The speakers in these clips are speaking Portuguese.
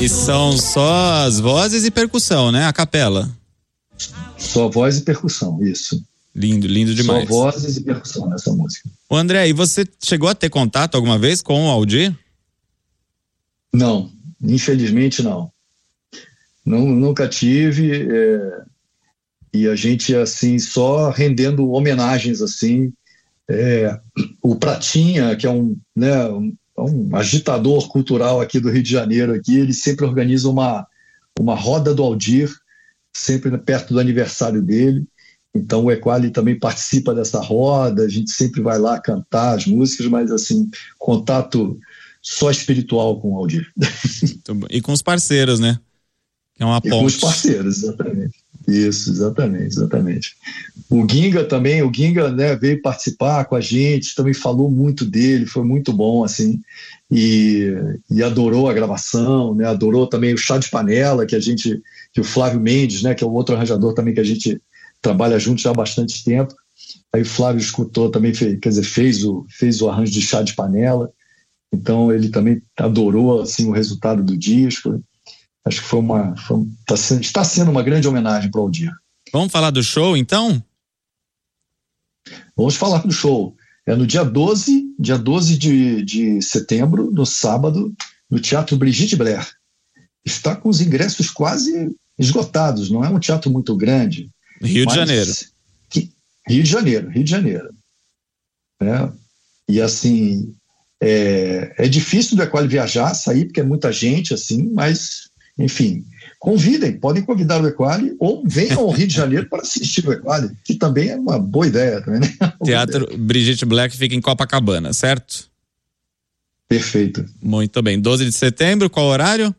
E são só as vozes e percussão, né? A capela. Só voz e percussão, isso. Lindo, lindo demais. Só vozes e percussão nessa música. Ô André, e você chegou a ter contato alguma vez com o Aldir? Não, infelizmente não. Nunca tive, e a gente, assim, só rendendo homenagens, assim. O Pratinha, que é um agitador cultural aqui do Rio de Janeiro, aqui, ele sempre organiza uma roda do Aldir, sempre perto do aniversário dele. Então o Equali também participa dessa roda, a gente sempre vai lá cantar as músicas, mas assim, contato só espiritual com o Aldir. E com os parceiros, né? Que é uma ponte. Com os parceiros, exatamente. Isso, exatamente. O Ginga também, né, veio participar com a gente, também falou muito dele, foi muito bom, assim, e adorou a gravação, né, adorou também o Chá de Panela, que o Flávio Mendes, né, que é o outro arranjador também que a gente trabalha junto já há bastante tempo. Aí o Flávio escutou também, fez o arranjo de Chá de Panela, então ele também adorou, assim, o resultado do disco. Acho que está sendo uma grande homenagem para o Aldir. Vamos falar do show, então? Vamos falar do show. É no dia 12 de setembro, no sábado, no Teatro Brigitte Blair. Está com os ingressos quase esgotados, não é um teatro muito grande. Rio de Janeiro. Rio de Janeiro. Né? E assim, é difícil do Equali viajar, sair, porque é muita gente, assim, mas, enfim, podem convidar o Equali ou venham ao Rio de Janeiro para assistir o Equali, que também é uma boa ideia. Também, né? Teatro Brigitte Black fica em Copacabana, certo? Perfeito. Muito bem. 12 de setembro, qual horário?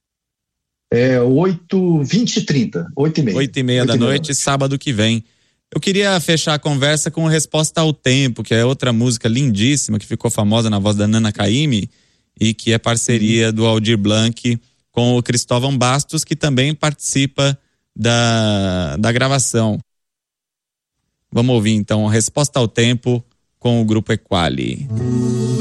20 e 30, 8h30. 8h30 da noite, sábado que vem. Eu queria fechar a conversa com Resposta ao Tempo, que é outra música lindíssima, que ficou famosa na voz da Nana Caymmi, e que é parceria do Aldir Blanc com o Cristóvão Bastos, que também participa da gravação. Vamos ouvir então Resposta ao Tempo com o grupo Equali.